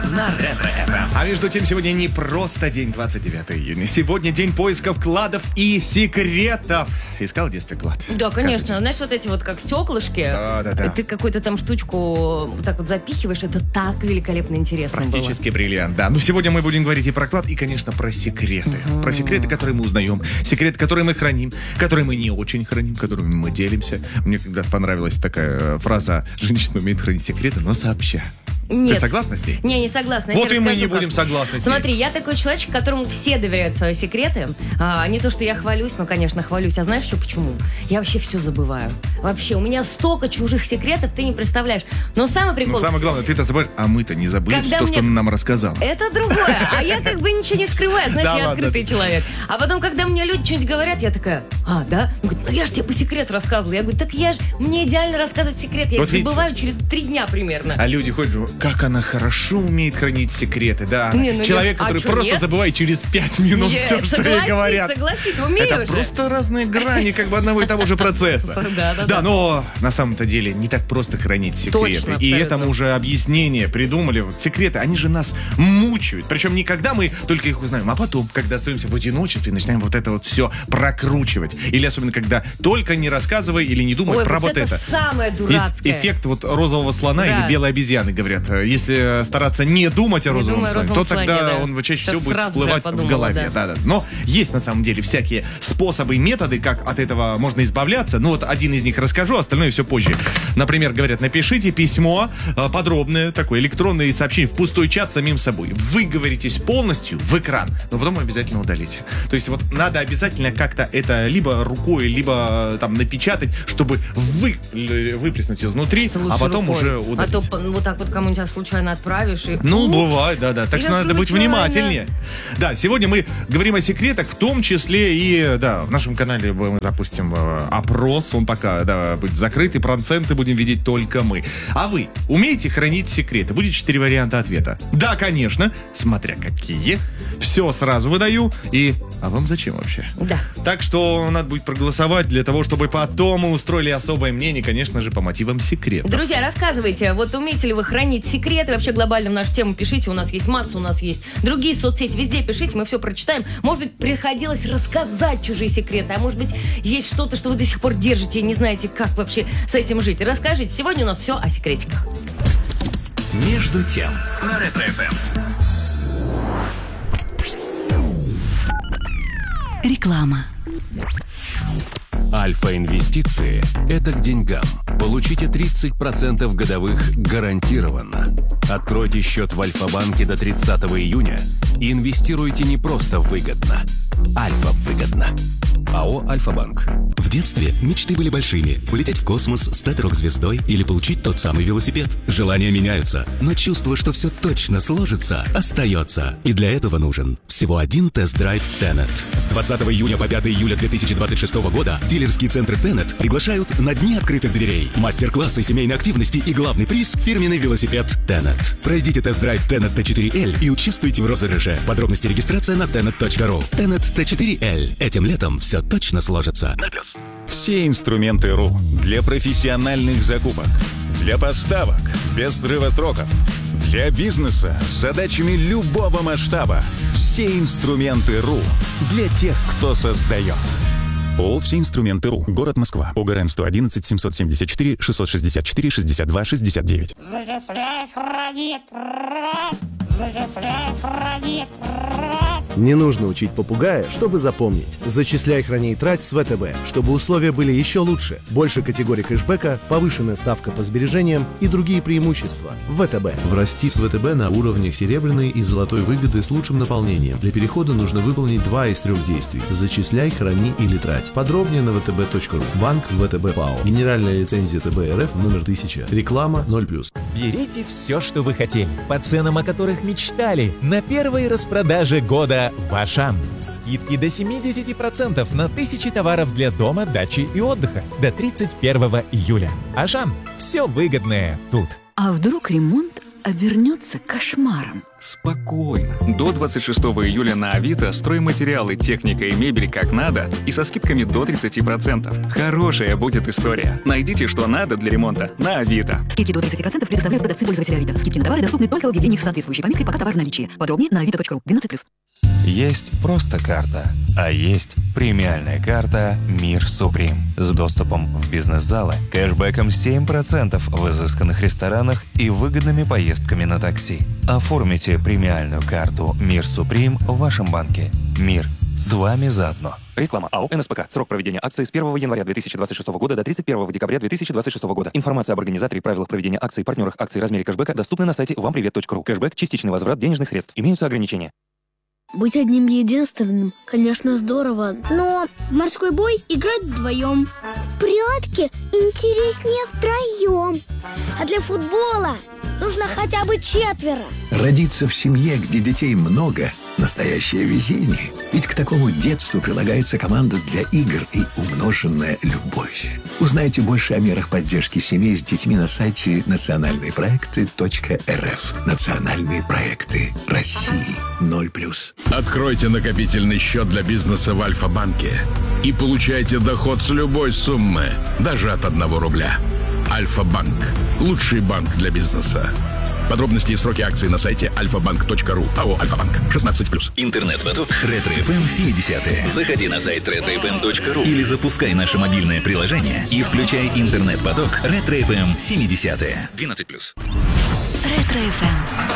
на Ретро-ФМ. А между тем, сегодня не просто день 29 июня. Сегодня день поисков кладов и секретов. Искал в детстве клад? Да, конечно. Знаешь, вот эти вот как стеклышки. Да. Ты какую-то там штучку вот так вот запихиваешь. Это так великолепно интересно Практически бриллиант, да. Ну, сегодня мы будем говорить и про клад, и, конечно, про секреты. Про секреты, которые мы узнаем. Секреты, которые мы храним. Которые мы не очень храним. Которыми мы делимся. Мне когда-то понравилась такая фраза: женщина умеет хранить секреты, но сообща. Нет. Ты согласна с ней? Не согласна. Вот и мы не будем согласны с ней. Смотри, я такой человек, которому все доверяют свои секреты. Не то, что я хвалюсь, но, конечно, хвалюсь. А знаешь, что почему? Я вообще все забываю. Вообще, у меня столько чужих секретов, ты не представляешь. Но самый прикол... Ну, самое главное, ты-то забываешь, а мы-то не забыли то, что он нам рассказал. Это другое. А я как бы ничего не скрываю. Знаешь, я открытый человек. А потом, когда мне люди что-нибудь говорят, я такая: да? Он говорит: ну я же тебе по секрету рассказывала. Я говорю: так мне идеально рассказывать секрет. Я их забываю через 3 дня примерно. А люди ходят: как она хорошо умеет хранить секреты, да. Человек, который просто забывает через 5 минут все, что ей говорят. Согласись, умею Это же. просто разные грани как бы одного и того же процесса. Да, но на самом-то деле не так просто хранить секреты. И этому уже объяснение придумали. Вот секреты, они же нас мучают. Причем не когда мы только их узнаем, а потом, когда остаемся в одиночестве, начинаем вот это вот все прокручивать. Или особенно, когда только не рассказывай или не думай про вот это. Самое дурацкое. Есть эффект вот розового слона или белой обезьяны, говорят. Если стараться не думать о розовом слоне, то тогда он чаще всего будет всплывать в голове. Да. Но есть на самом деле всякие способы и методы, как от этого можно избавляться. Ну вот один из них расскажу, остальное все позже. Например, говорят: напишите письмо подробное, такое электронное сообщение в пустой чат самим собой. Выговоритесь полностью в экран, но потом обязательно удалите. То есть вот надо обязательно как-то это либо рукой, либо там напечатать, чтобы выплеснуть изнутри, а потом уже удалить. А то вот так вот кому-нибудь случайно отправишь и... Ну, бывает, да. Так что надо быть внимательнее. Да, сегодня мы говорим о секретах, в том числе и, в нашем канале мы запустим опрос. Он пока, будет закрыт, и проценты будем видеть только мы. А вы умеете хранить секреты? Будет 4 варианта ответа. Да, конечно, смотря какие. Все сразу выдаю. А вам зачем вообще? Да. Так что надо будет проголосовать для того, чтобы потом мы устроили особое мнение, конечно же, по мотивам секретов. Друзья, рассказывайте, вот умеете ли вы хранить секреты? Вообще глобально в нашу тему пишите. У нас есть Макс, у нас есть другие соцсети. Везде пишите, мы все прочитаем. Может быть, приходилось рассказать чужие секреты, а может быть, есть что-то, что вы до сих пор держите и не знаете, как вообще с этим жить. Расскажите. Сегодня у нас все о секретиках. Между тем на Ретро-ФМ. Реклама. Альфа-инвестиции – это к деньгам. Получите 30% годовых гарантированно. Откройте счет в Альфа-банке до 30 июня и инвестируйте не просто выгодно. Альфа-выгодно. АО «Альфа-банк». В детстве мечты были большими. Полететь в космос, стать рок-звездой или получить тот самый велосипед. Желания меняются, но чувство, что все точно сложится, остается. И для этого нужен всего один тест-драйв Tenet. С 20 июня по 5 июля 2026 года дилерские центры Tenet приглашают на дни открытых дверей. Мастер-классы, семейной активности и главный приз – фирменный велосипед Tenet. Пройдите тест-драйв Tenet T4L и участвуйте в розыгрыше. Подробности регистрация на tenet.ru. Tenet T4L. Этим летом все точно сложится. Все инструменты РУ для профессиональных закупок, для поставок без срыва сроков, для бизнеса с задачами любого масштаба. Все инструменты РУ для тех, кто создает. ООО «Все инструменты РУ». Город Москва. ОГРН 111 774 664 62 69. Не нужно учить попугая, чтобы запомнить. Зачисляй, храни и трать с ВТБ, чтобы условия были еще лучше. Больше категорий кэшбэка, повышенная ставка по сбережениям и другие преимущества. ВТБ. Врасти с ВТБ на уровнях серебряной и золотой выгоды с лучшим наполнением. Для перехода нужно выполнить 2 из 3 действий. Зачисляй, храни или трать. Подробнее на vtb.ru. Банк ВТБ ПАО. Генеральная лицензия ЦБ РФ номер 1000. Реклама 0+. Берите все, что вы хотели, по ценам, о которых мечтали, на первой распродаже года в Ашан. Скидки до 70% на 1000 товаров для дома, дачи и отдыха до 31 июля. Ашан. Все выгодное тут. А вдруг ремонт обернется кошмаром. Спокойно. До 26 июля на Авито стройматериалы, техника и мебель как надо и со скидками до 30%. Хорошая будет история. Найдите, что надо для ремонта на Авито. Скидки до 30% предоставляют продавцы-пользователи Авито. Скидки на товары доступны только в объявлениях с соответствующей пометкой «Пока товар в наличии». Подробнее на avito.ru. 12+. Есть просто карта, а есть премиальная карта «Мир Суприм» с доступом в бизнес-залы, кэшбэком 7% в изысканных ресторанах и выгодными поездками на такси. Оформите премиальную карту «Мир Суприм» в вашем банке. Мир с вами заодно. Реклама. АО «НСПК». Срок проведения акции с 1 января 2026 года до 31 декабря 2026 года. Информация об организаторе, правилах проведения акций, партнерах акций, размере кэшбэка доступны на сайте вампривет.ру. Кэшбэк – частичный возврат денежных средств. Имеются ограничения. Быть одним единственным, конечно, здорово, но в морской бой играть вдвоем. В прятки интереснее втроем. А для футбола нужно хотя бы 4. Родиться в семье, где детей много – настоящее везение. Ведь к такому детству прилагается команда для игр и умноженная любовь. Узнайте больше о мерах поддержки семей с детьми на сайте национальныйпроекты.рф. Национальные проекты России 0+. Откройте накопительный счет для бизнеса в Альфа-банке и получайте доход с любой суммы, даже от 1 рубля. Альфа-банк – лучший банк для бизнеса. Подробности и сроки акций на сайте alfabank.ru. АО «Альфа-банк». 16+. Интернет-поток Ретро-ФМ 70-е. Заходи на сайт retrofm.ru или запускай наше мобильное приложение и включай интернет-поток Ретро-ФМ 70-е. 12+. Ретро-ФМ.